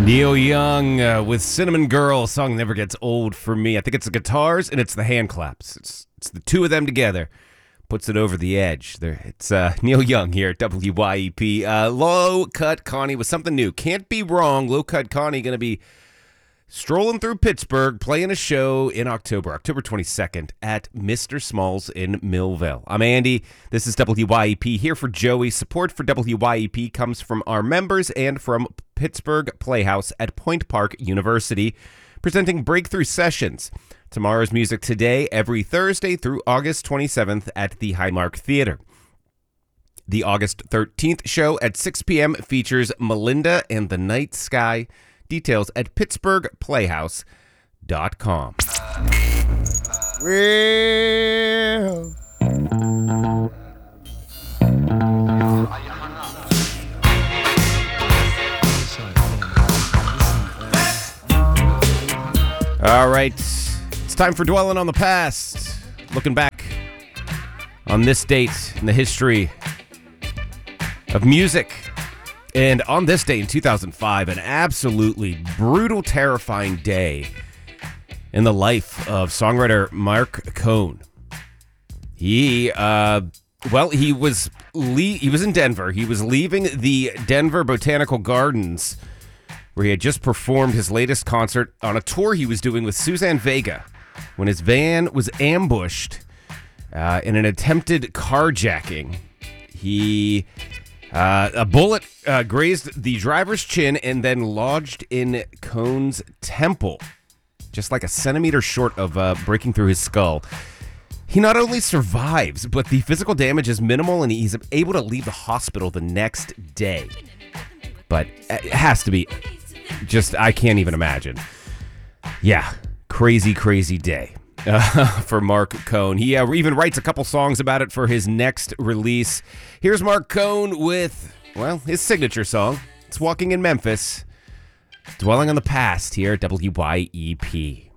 Neil Young with Cinnamon Girl. Song never gets old for me. I think it's the guitars and it's the hand claps. It's the two of them together. Puts it over the edge. It's Neil Young here at WYEP. Low Cut Connie with something new. Can't be wrong. Low Cut Connie going to be strolling through Pittsburgh, playing a show in October 22nd at Mr. Smalls in Millville. I'm Andy. This is WYEP here for Joey. Support for WYEP comes from our members and from Pittsburgh Playhouse at Point Park University, presenting Breakthrough Sessions. Tomorrow's music today, every Thursday through August 27th at the Highmark Theater. The August 13th show at 6 p.m. features Melinda and the Night Sky. Details at pittsburghplayhouse.com. Well. All right, it's time for Dwelling on the Past. Looking back on this date in the history of music. And on this day in 2005, an absolutely brutal, terrifying day in the life of songwriter Marc Cohn. He was in Denver. He was leaving the Denver Botanical Gardens, where he had just performed his latest concert on a tour he was doing with Suzanne Vega, when his van was ambushed in an attempted carjacking. A bullet grazed the driver's chin and then lodged in Cohn's temple, just like a centimeter short of breaking through his skull. He not only survives, but the physical damage is minimal, and he's able to leave the hospital the next day. But it has to be just, I can't even imagine. Yeah, crazy, crazy day for Marc Cohn. He even writes a couple songs about it for his next release. Here's Marc Cohn with, his signature song. It's Walking in Memphis. Dwelling on the Past here at WYEP.